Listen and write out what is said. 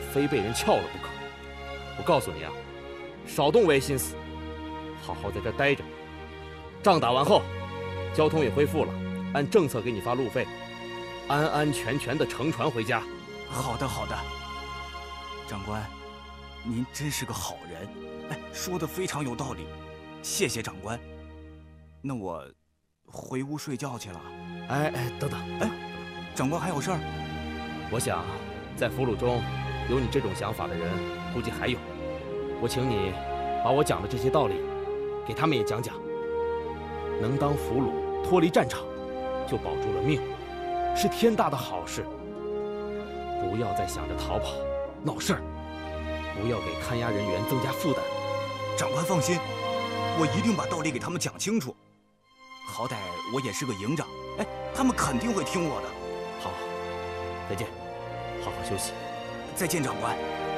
非被人撬了不可。我告诉你啊，少动歪心思，好好在这待着。仗打完后，交通也恢复了，按政策给你发路费，安安全全的乘船回家。 好的，好的。长官，您真是个好人，哎，说的非常有道理，谢谢长官。那我回屋睡觉去了。 哎，等等， 哎，长官还有事儿？ 我想，在俘虏中有你这种想法的人，估计还有。我请你把我讲的这些道理，给他们也讲讲。能当俘虏脱离战场，就保住了命，是天大的好事。不要再想着逃跑闹事儿，不要给看押人员增加负担。 长官放心，我一定把道理给他们讲清楚。好歹我也是个营长，哎，他们肯定会听我的。 好，再见，好好休息。 再见，长官。